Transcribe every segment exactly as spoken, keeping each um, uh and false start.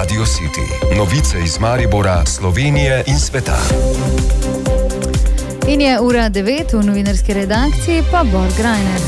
Radio City. Novice iz Maribora, Slovenije in sveta. In je ura devet, v novinarski redakciji pa Bor Grajner.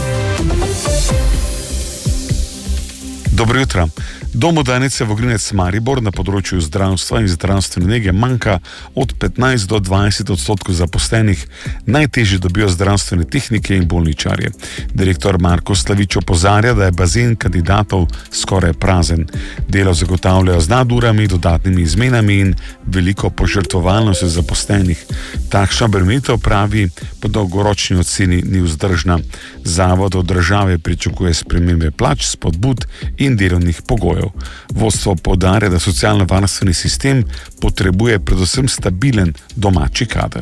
Dobro jutro. Dom Odajnice Vogrinec Maribor na področju zdravstva in zdravstvene nege manjka od petnajst do dvajset odstotkov zaposlenih, najtežje dobijo zdravstvene tehnike in bolničarje. Direktor Marko Slavič opozarja, da je bazen kandidatov skoraj prazen. Delo zagotavljajo z nadurami, dodatnimi izmenami in veliko požrtvovalnostjo zaposlenih. Takšna bremenitev, pravi, po dolgoročni oceni ni vzdržna. Zavod od države pričakuje spremembe plač, spodbud in delovnih pogojev. Vodstvo poudarja, da socialno-varstveni sistem potrebuje predvsem stabilen domači kader.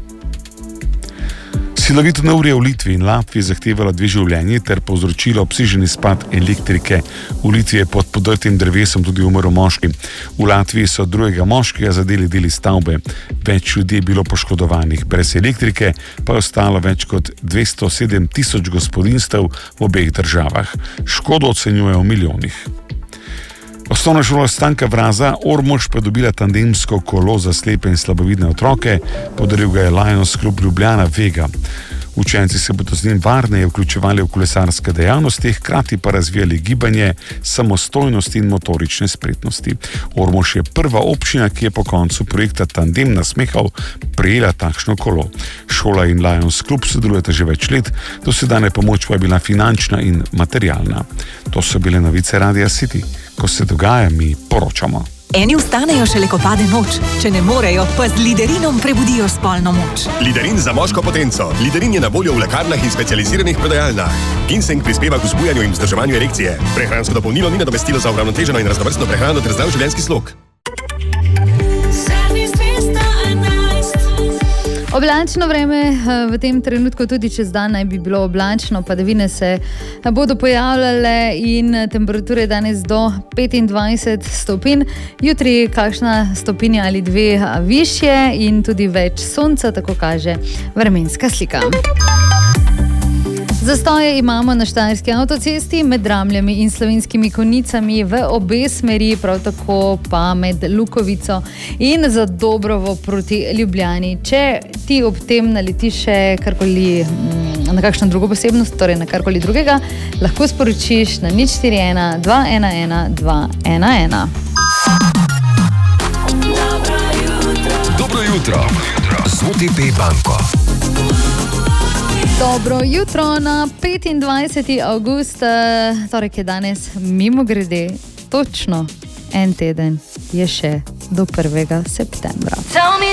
Silovito neurje v Litvi in Latviji zahtevalo dve življenji ter povzročilo obsežen izpad elektrike. V Litvi je pod podrtim drevesom tudi umrl moški. V Latviji so drugega moškega zadeli deli stavbe. Več ljudi je bilo poškodovanih. Brez elektrike pa je ostalo več kot dvesto sedem tisoč gospodinjstev v obeh državah. Škodo ocenjujejo v milijonih. Osnovna šola Stanka Vraza Ormož pa dobila tandemsko kolo za slepe in slabovidne otroke, podaril ga je Lions Club Ljubljana Vega. Učenci se bodo z njim varneje vključevali v kolesarske dejavnosti, hkrati pa razvijali gibanje, samostojnost in motorične spretnosti. Ormož je prva občina, ki je po koncu projekta Tandem nasmehov prejela takšno kolo. Šola in Lions Club sodelujeta že več let, dosedanja pomoč pa je bila finančna in materialna. To so bile novice Radia City. Ko se dogaja, mi poročamo. Eni vstanejo šele, ko pade noč. Če ne morejo, pa z Liderinom prebudijo spolno moč. Liderin za moško potenco. Liderin je na voljo v lekarnah in specializiranih prodajalnah. Ginseng prispeva k vzbujanju in vzdrževanju erekcije. Prehransko dopolnilo ni nadomestilo za uravnoteženo in raznovrstno prehrano ter zdrav življenjski slog. Oblačno vreme v tem trenutku, tudi čez dan naj bi bilo oblačno, padavine se bodo pojavljale in temperature danes do petindvajset stopinj. Jutri kakšna stopinja ali dve višje in tudi več sonca, tako kaže vremenska slika. Zastoje imamo na Štajerski avtocesti med Ramljami in Slovenskimi Konjicami v obe smeri, prav tako pa med Lukovico in Zadobrovo proti Ljubljani. Če ti ob tem naletiš še karkoli, na kakšno drugo posebnost, torej na karkoli drugega, lahko sporočiš na nič štiri ena dva ena ena dva ena ena. Dobro jutro z O T P banko. Dobro jutro na petindvajseti avgust, torej je danes mimogrede točno en teden je še do prvega septembra.